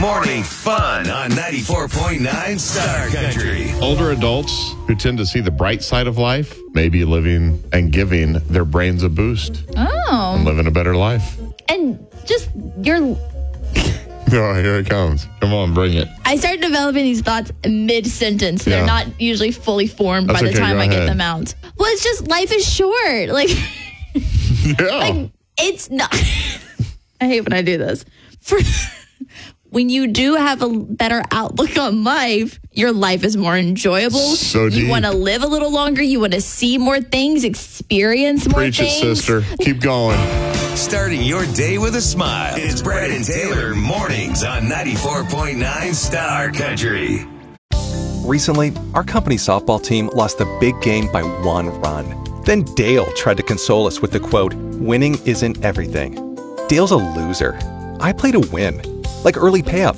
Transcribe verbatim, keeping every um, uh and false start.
Morning fun on ninety-four point nine Star Country. Older adults who tend to see the bright side of life may be living and giving their brains a boost Oh. and living a better life. And just your... Oh, here it comes. Come on, bring it. I start developing these thoughts mid-sentence. Yeah. They're not usually fully formed That's by the okay, time go I ahead. get them out. Well, it's just life is short. Like, Yeah. like it's not... I hate when I do this. For... When you do have a better outlook on life, your life is more enjoyable. So deep. You want to live a little longer. You want to see more things, experience more Preach things. it, sister. Keep going. Starting your day with a smile. It's Brad and Taylor mornings on ninety-four point nine Star Country. Recently, our company softball team lost the big game by one run. Then Dale tried to console us with the quote, "Winning isn't everything." Dale's a loser. I play to win. Like early payout